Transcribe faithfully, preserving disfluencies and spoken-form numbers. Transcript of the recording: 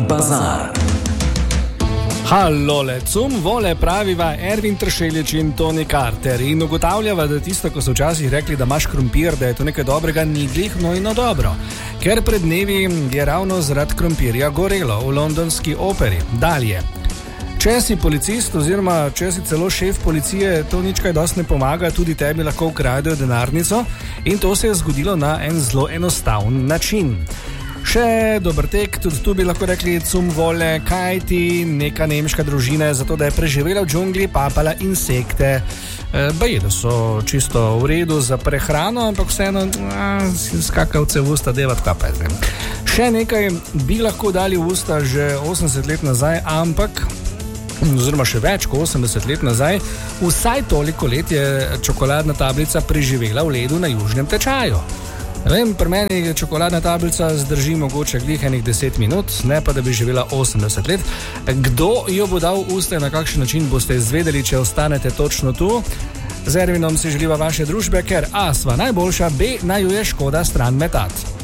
bazar. Halole, cum vole praviva Ervin Tršelič in Toni Carter in ugotavljava, da tisto, ko so včasih rekli, da imaš krompir, da je to nekaj dobrega, ni glih nojno dobro. Ker pred dnevi je ravno zaradi krompirja gorelo v londonski operi. Dalje. Če si policist oziroma če si celo šef policije, to nič kaj dosti ne pomaga, tudi tebi lahko ukradejo denarnico in to se je zgodilo na en zelo enostaven način. Še dober tek, tudi tu bi lahko rekli cum vole, kaj ti neka nemška družina je zato, da je preživela v džungli, papala insekte. E, baje, da so čisto v redu za prehrano, ampak vseeno skakavce v usta devat, kaj pa je zdaj. Še nekaj bi lahko dali v usta že osemdeset let nazaj, ampak oziroma še več kot osemdeset let nazaj, vsaj toliko let je čokoladna tablica preživela v ledu na južnem tečaju. Vem, pri meni čokoladna tablica zdrži mogoče glih enih deset minut, ne pa da bi živela osemdeset let. Kdo jo bo dal v usta, na kakšen način boste izvedeli, če ostanete točno tu. Z Ervinom si želiva vaše družbe, ker A sva najboljša, B naju je škoda stran metati.